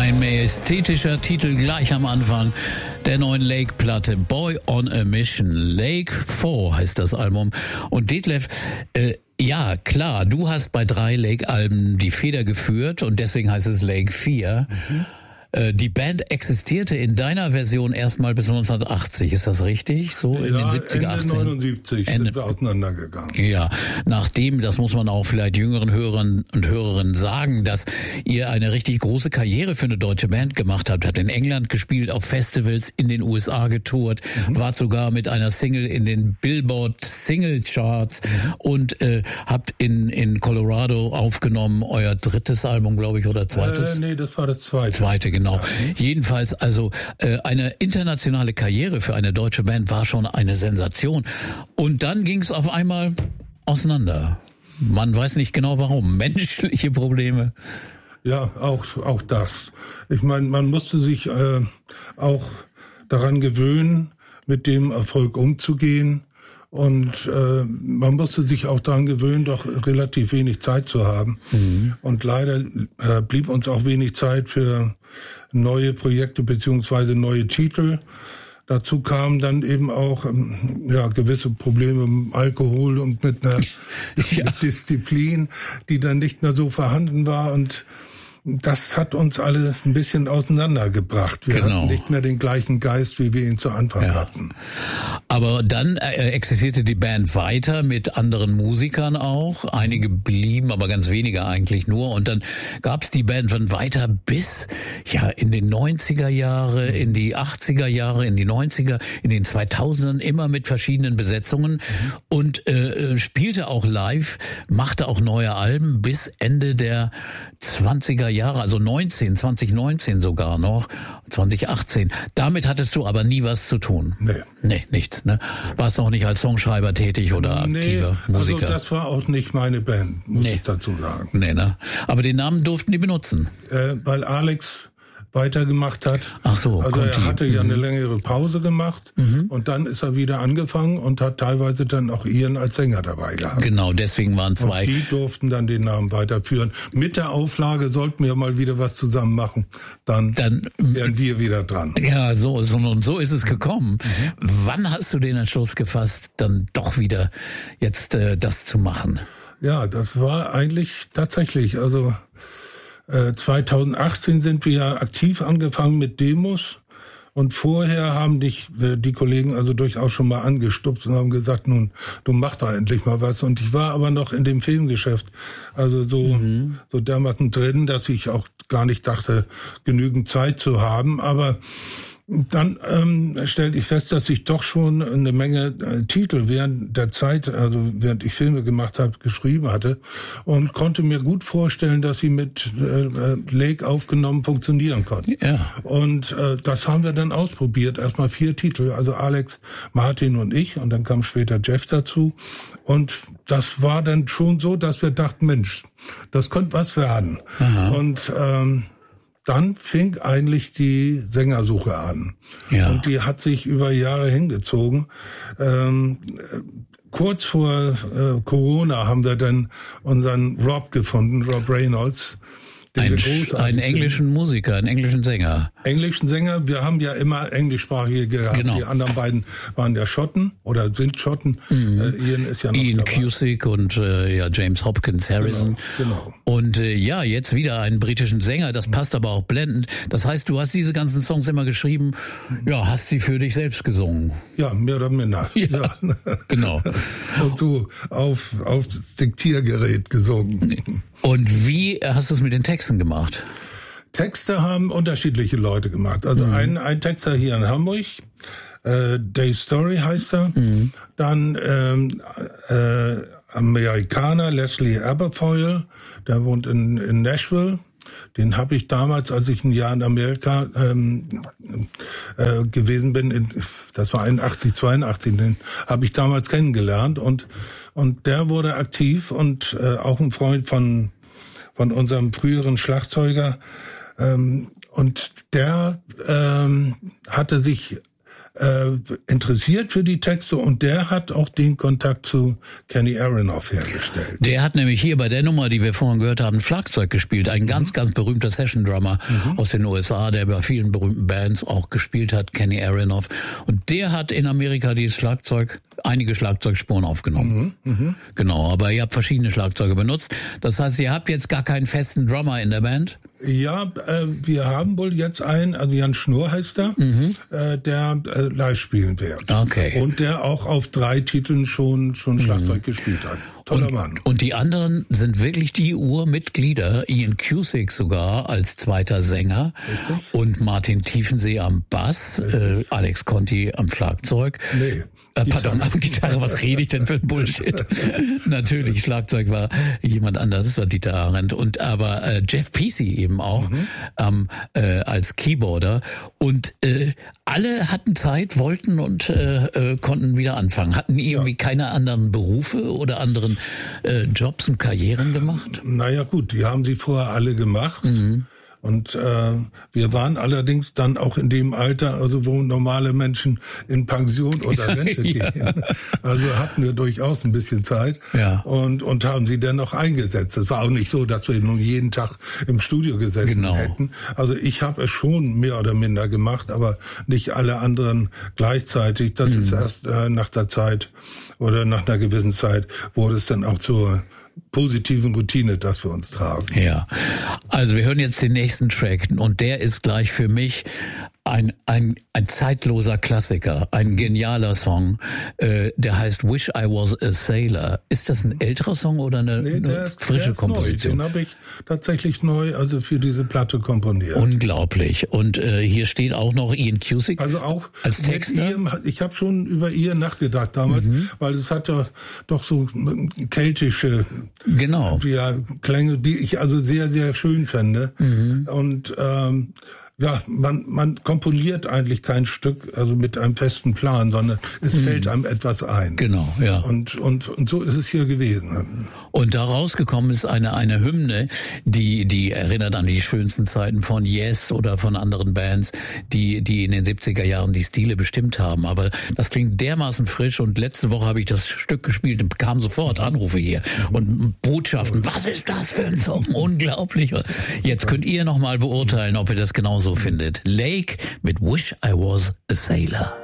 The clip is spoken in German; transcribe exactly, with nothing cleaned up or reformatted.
Ein majestätischer Titel gleich am Anfang der neuen Lake-Platte. Boy on a Mission. Lake vier heißt das Album. Und Detlef, äh, ja, klar, du hast bei drei Lake-Alben die Feder geführt und deswegen heißt es Lake vier. Mhm. Die Band existierte in deiner Version erstmal bis neunzehnhundertachtzig, ist das richtig? So in ja, den siebziger, Ende achtziger neunundsiebzig Ende. sind wir auseinandergegangen. Ja, nachdem, das muss man auch vielleicht jüngeren Hörern und Hörerinnen sagen, dass ihr eine richtig große Karriere für eine deutsche Band gemacht habt, hat in England gespielt, auf Festivals in den U S A getourt, mhm. wart sogar mit einer Single in den Billboard Single Charts mhm. und äh, habt in in Colorado aufgenommen, euer drittes Album, glaube ich, oder zweites? Äh, nee, das war das zweite. Zweite, genau. Genau. Jedenfalls, also äh, eine internationale Karriere für eine deutsche Band war schon eine Sensation. Und dann ging es auf einmal auseinander. Man weiß nicht genau warum. Menschliche Probleme. Ja, auch auch das. Ich meine, man musste sich äh, auch daran gewöhnen, mit dem Erfolg umzugehen. Und äh, man musste sich auch daran gewöhnen, doch relativ wenig Zeit zu haben. Mhm. Und leider äh, blieb uns auch wenig Zeit für neue Projekte beziehungsweise neue Titel. Dazu kamen dann eben auch ähm, ja gewisse Probleme mit Alkohol und mit einer ja. Disziplin, die dann nicht mehr so vorhanden war. Und das hat uns alle ein bisschen auseinandergebracht. Wir genau. hatten nicht mehr den gleichen Geist, wie wir ihn zu Anfang ja. hatten. Aber dann äh, existierte die Band weiter mit anderen Musikern auch. Einige blieben, aber ganz wenige eigentlich nur. Und dann gab's die Band dann weiter bis ja in den neunziger Jahre, in die achtziger Jahre, in die neunziger, in den zweitausendern, immer mit verschiedenen Besetzungen mhm. und äh, spielte auch live, machte auch neue Alben bis Ende der zwanziger Jahre, also neunzehn, zwanzig neunzehn sogar noch, zwanzig achtzehn. Damit hattest du aber nie was zu tun. Nee. Nee, nichts, ne? Warst noch nicht als Songschreiber tätig oder nee, aktiver Musiker? Also das war auch nicht meine Band, muss nee. ich dazu sagen. Nee, ne? Aber den Namen durften die benutzen. Äh, weil Alex weitergemacht hat. Ach so, also er Conti. hatte ja mhm. eine längere Pause gemacht mhm. und dann ist er wieder angefangen und hat teilweise dann auch Ian als Sänger dabei gehabt. Genau, deswegen waren zwei. Und die durften dann den Namen weiterführen. Mit der Auflage, sollten wir mal wieder was zusammen machen, dann, dann wären wir wieder dran. Ja, so, so und so ist es gekommen. Mhm. Wann hast du den Entschluss gefasst, dann doch wieder jetzt äh, das zu machen? Ja, das war eigentlich tatsächlich, also zweitausendachtzehn sind wir ja aktiv angefangen mit Demos und vorher haben dich die Kollegen also durchaus schon mal angestupst und haben gesagt, nun, du mach da endlich mal was. Und ich war aber noch in dem Filmgeschäft, also so, mhm. so dermaßen drin, dass ich auch gar nicht dachte, genügend Zeit zu haben, aber dann ähm, stellte ich fest, dass ich doch schon eine Menge äh, Titel während der Zeit, also während ich Filme gemacht habe, geschrieben hatte und konnte mir gut vorstellen, dass sie mit äh, Lake aufgenommen funktionieren konnten. Ja. Und äh, das haben wir dann ausprobiert. Erstmal vier Titel, also Alex, Martin und ich, und dann kam später Jeff dazu. Und das war dann schon so, dass wir dachten, Mensch, das könnte was werden. Aha. Und ähm, dann fing eigentlich die Sängersuche an. Ja. Und die hat sich über Jahre hingezogen. Ähm, kurz vor äh, Corona haben wir dann unseren Rob gefunden, Rob Reynolds. Ein, einen englischen Musiker, einen englischen Sänger. Englischen Sänger, wir haben ja immer englischsprachige gehabt. Genau. Die anderen beiden waren ja Schotten oder sind Schotten. Mhm. Äh, Ian ist ja noch Ian dabei. Cusick und äh, ja James Hopkins Harrison. Genau, genau. Und äh, ja, jetzt wieder einen britischen Sänger, das passt aber auch blendend. Das heißt, du hast diese ganzen Songs immer geschrieben, ja, hast sie für dich selbst gesungen. Ja, mehr oder minder. Ja, ja. Genau. Und so auf, auf das Diktiergerät gesungen. Und wie hast du es mit den Texten gemacht? Texte haben unterschiedliche Leute gemacht. Also mhm. ein, ein Texter hier in Hamburg, äh, Dave Story heißt er. Mhm. Dann ähm, äh, Amerikaner, Leslie Aberfoyle, der wohnt in, in Nashville. Den habe ich damals, als ich ein Jahr in Amerika ähm, äh, gewesen bin, in, das war einundachtzig, zweiundachtzig, den habe ich damals kennengelernt und und der wurde aktiv und äh, auch ein Freund von von unserem früheren Schlagzeuger ähm, und der ähm, hatte sich äh, interessiert für die Texte und der hat auch den Kontakt zu Kenny Aronoff hergestellt. Der hat nämlich hier bei der Nummer, die wir vorhin gehört haben, Schlagzeug gespielt. Ein ganz, mhm. ganz berühmter Session-Drummer mhm. aus den U S A, der bei vielen berühmten Bands auch gespielt hat, Kenny Aronoff. Und der hat in Amerika dieses Schlagzeug, einige Schlagzeugspuren aufgenommen. Mhm. Mhm. Genau, aber ihr habt verschiedene Schlagzeuge benutzt. Das heißt, ihr habt jetzt gar keinen festen Drummer in der Band? Ja, äh, wir haben wohl jetzt einen, also Jan Schnurr heißt er, mhm. äh, der äh, live spielen wird. Okay. Und der auch auf drei Titeln schon schon Schlagzeug mhm. gespielt hat. Toller und, Mann. Und die anderen sind wirklich die Urmitglieder, Ian Cusick sogar als zweiter Sänger. Richtig. Und Martin Tiefensee am Bass, äh, Alex Conti am Schlagzeug. Nee. Äh, pardon, am Gitarre, was rede ich denn für ein Bullshit? Natürlich, Schlagzeug war jemand anderes, das war Dieter Arendt. Und aber äh, Jeff Peasy eben auch mhm. ähm, äh, als Keyboarder. Und äh, alle hatten Zeit, wollten und äh, äh, konnten wieder anfangen. Hatten irgendwie ja. keine anderen Berufe oder anderen äh, Jobs und Karrieren gemacht? Naja gut, die haben sie vorher alle gemacht. Mhm. Und äh, wir waren allerdings dann auch in dem Alter, also wo normale Menschen in Pension oder Rente ja. gehen. Also hatten wir durchaus ein bisschen Zeit ja. und und haben sie dann auch eingesetzt. Es war auch nicht so, dass wir nun jeden Tag im Studio gesessen genau. hätten. Also ich habe es schon mehr oder minder gemacht, aber nicht alle anderen gleichzeitig. Das mhm. ist erst äh, nach der Zeit oder nach einer gewissen Zeit wurde es dann auch zur positiven Routine, dass wir uns tragen. Ja, also wir hören jetzt den nächsten Track und der ist gleich für mich ein ein ein zeitloser Klassiker, ein genialer Song, äh, der heißt Wish I Was a Sailor. Ist das ein älterer Song oder eine, nee, eine ist, frische Komposition? Neu. Den habe ich tatsächlich neu, also für diese Platte komponiert. Unglaublich. Und äh, hier steht auch noch Ian Cusick also auch als Texter. Ian, ich habe schon über Ian nachgedacht damals, mhm. weil es hat ja doch so keltische genau. ja, Klänge, die ich also sehr, sehr schön fände. Mhm. Und ähm, ja, man man komponiert eigentlich kein Stück, also mit einem festen Plan, sondern es mhm. fällt einem etwas ein. Genau, ja. Und und und so ist es hier gewesen. Und da rausgekommen ist eine eine Hymne, die die erinnert an die schönsten Zeiten von Yes oder von anderen Bands, die die in den siebziger Jahren die Stile bestimmt haben. Aber das klingt dermaßen frisch und letzte Woche habe ich das Stück gespielt und bekam sofort Anrufe hier und Botschaften. Was ist das für ein Song? Unglaublich. Jetzt könnt ihr noch mal beurteilen, ob ihr das genauso findet. Lake mit Wish I Was a Sailor.